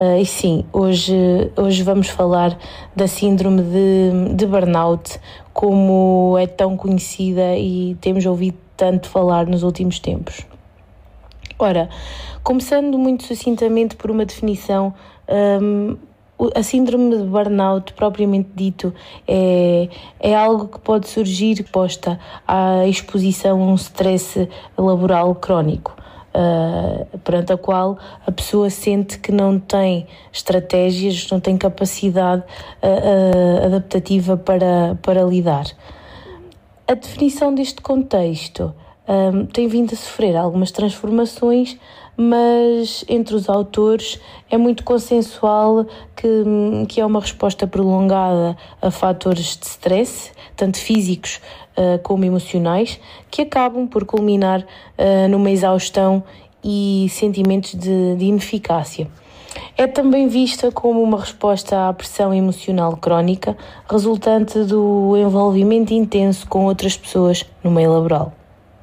E sim, hoje vamos falar da síndrome de burnout, como é tão conhecida e temos ouvido tanto falar nos últimos tempos. Ora, começando muito sucintamente por uma definição, a síndrome de burnout, propriamente dito, é algo que pode surgir posta à exposição a um stress laboral crónico. Perante a qual a pessoa sente que não tem estratégias, não tem capacidade adaptativa para lidar. A definição deste contexto tem vindo a sofrer algumas transformações, mas entre os autores é muito consensual que é uma resposta prolongada a fatores de stress, tanto físicos como emocionais, que acabam por culminar numa exaustão e sentimentos de ineficácia. É também vista como uma resposta à pressão emocional crónica, resultante do envolvimento intenso com outras pessoas no meio laboral.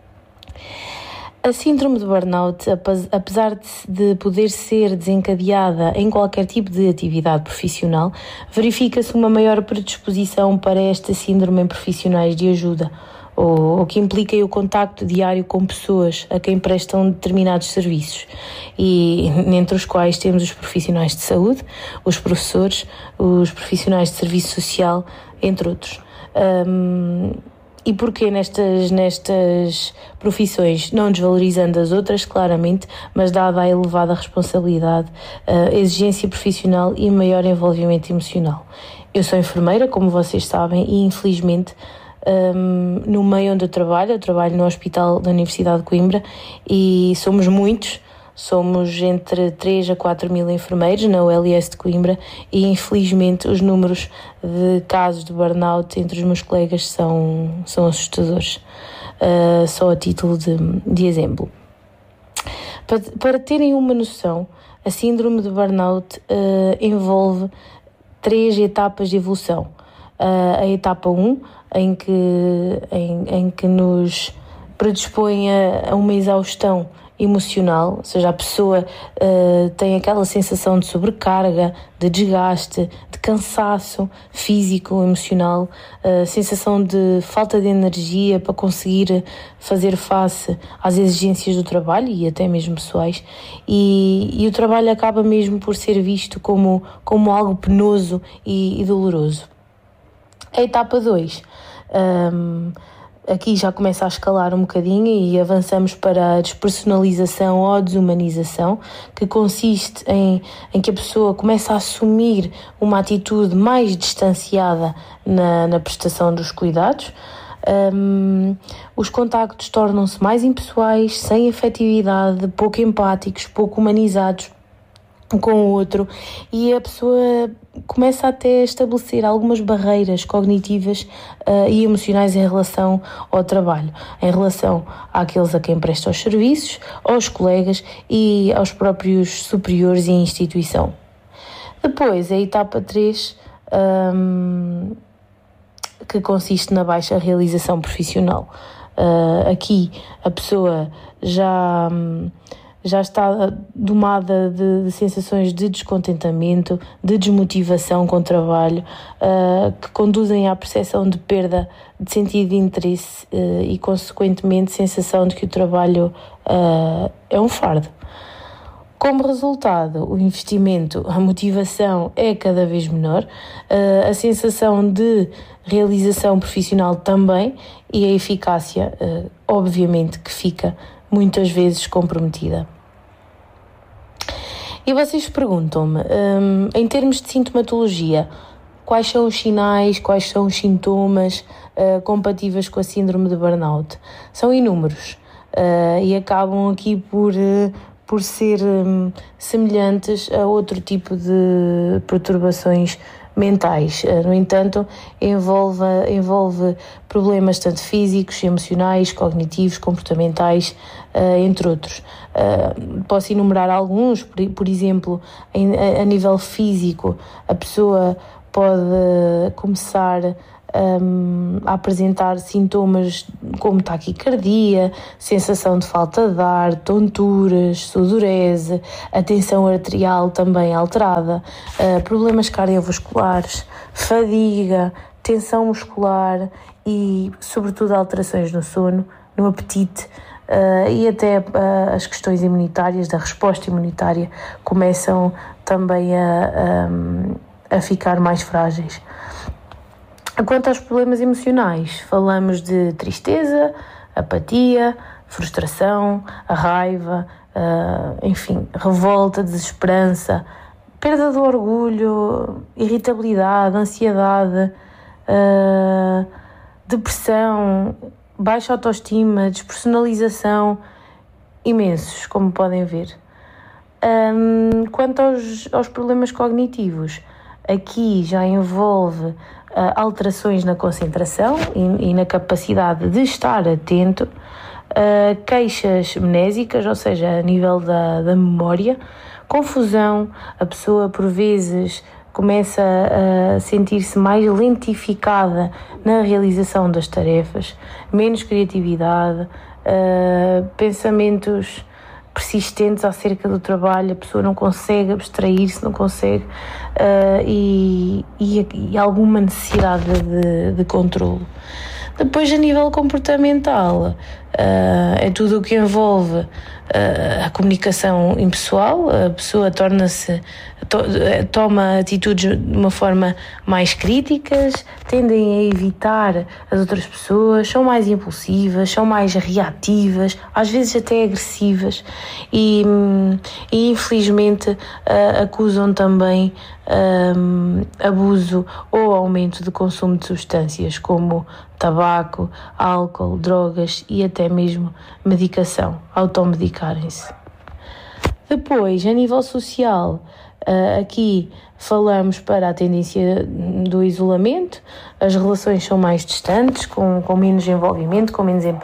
A síndrome de burnout, apesar de poder ser desencadeada em qualquer tipo de atividade profissional, verifica-se uma maior predisposição para esta síndrome em profissionais de ajuda, o que implica o contacto diário com pessoas a quem prestam determinados serviços, e entre os quais temos os profissionais de saúde, os professores, os profissionais de serviço social, entre outros. E porquê nestas profissões, não desvalorizando as outras, claramente, mas dada a elevada responsabilidade, a exigência profissional e maior envolvimento emocional. Eu sou enfermeira, como vocês sabem, e infelizmente no meio onde eu trabalho no Hospital da Universidade de Coimbra, e somos muitos. Somos entre 3 a 4 mil enfermeiros na ULS de Coimbra e, infelizmente, os números de casos de burnout entre os meus colegas são assustadores, só a título de exemplo. Para terem uma noção, a síndrome de burnout envolve 3 etapas de evolução. A etapa 1, em que nos predispõe a uma exaustão emocional, ou seja, a pessoa tem aquela sensação de sobrecarga, de desgaste, de cansaço físico, emocional, sensação de falta de energia para conseguir fazer face às exigências do trabalho e até mesmo pessoais, e o trabalho acaba mesmo por ser visto como algo penoso e doloroso. A etapa 2, aqui já começa a escalar um bocadinho e avançamos para a despersonalização ou a desumanização, que consiste em que a pessoa começa a assumir uma atitude mais distanciada na prestação dos cuidados. Os contactos tornam-se mais impessoais, sem efetividade, pouco empáticos, pouco humanizados com o outro, e a pessoa começa até a estabelecer algumas barreiras cognitivas e emocionais em relação ao trabalho, em relação àqueles a quem presta os serviços, aos colegas e aos próprios superiores e instituição. Depois, a etapa 3, que consiste na baixa realização profissional. Aqui a pessoa já está domada de sensações de descontentamento, de desmotivação com o trabalho, que conduzem à percepção de perda de sentido de interesse e, consequentemente, sensação de que o trabalho é um fardo. Como resultado, o investimento, a motivação é cada vez menor, a sensação de realização profissional também, e a eficácia, obviamente, que fica muitas vezes comprometida. E vocês perguntam-me, em termos de sintomatologia, quais são os sinais, quais são os sintomas compatíveis com a síndrome de burnout? São inúmeros e acabam aqui por ser semelhantes a outro tipo de perturbações mentais. No entanto, envolve problemas tanto físicos, emocionais, cognitivos, comportamentais, entre outros. Posso enumerar alguns, por exemplo, a nível físico, a pessoa pode começar a apresentar sintomas como taquicardia, sensação de falta de ar, tonturas, sudorese, a tensão arterial também alterada, problemas cardiovasculares, fadiga, tensão muscular e, sobretudo, alterações no sono, no apetite, e até as questões imunitárias, da resposta imunitária, começam também a ficar mais frágeis. Quanto aos problemas emocionais, falamos de tristeza, apatia, frustração, a raiva, enfim, revolta, desesperança, perda do orgulho, irritabilidade, ansiedade, depressão, baixa autoestima, despersonalização, imensos, como podem ver. Quanto aos problemas cognitivos, aqui já envolve alterações na concentração e na capacidade de estar atento, queixas mnésicas, ou seja, a nível da memória, confusão, a pessoa por vezes começa a sentir-se mais lentificada na realização das tarefas, menos criatividade, pensamentos persistentes acerca do trabalho, a pessoa não consegue abstrair-se, não consegue, e alguma necessidade de controle. Depois, a nível comportamental, é tudo o que envolve a comunicação impessoal, a pessoa toma atitudes de uma forma mais críticas, tendem a evitar as outras pessoas, são mais impulsivas, são mais reativas, às vezes até agressivas e infelizmente acusam também abuso ou aumento de consumo de substâncias como tabaco, álcool, drogas e até mesmo medicação, automedicarem-se. Depois, a nível social, aqui falamos para a tendência do isolamento, as relações são mais distantes, com menos envolvimento, com menos empatia.